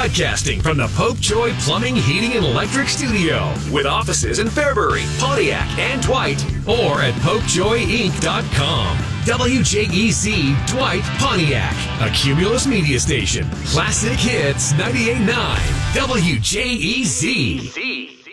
Broadcasting from the Popejoy Plumbing, Heating, and Electric Studio. With offices in Fairbury, Pontiac, and Dwight. Or at PopejoyInc.com. WJEZ Dwight, Pontiac. A Cumulus media station. Classic Hits 98.9. WJEZ.